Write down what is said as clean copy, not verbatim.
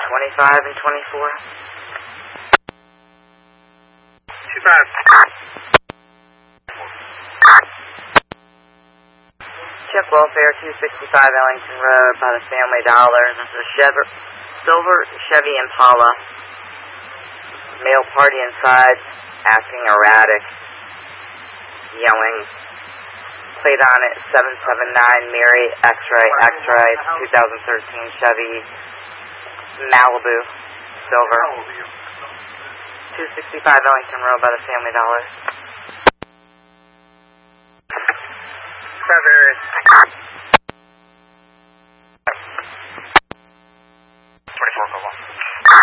25 and 24. 25. Check welfare, 265 Ellington Road by the Family Dollar. This is a silver Chevy Impala. Male party inside, acting erratic, yelling. Plate on it, 779 Mary X-Ray, 2013 Chevy Malibu, silver. 265 Ellington Road by the Family Dollar. 5 area.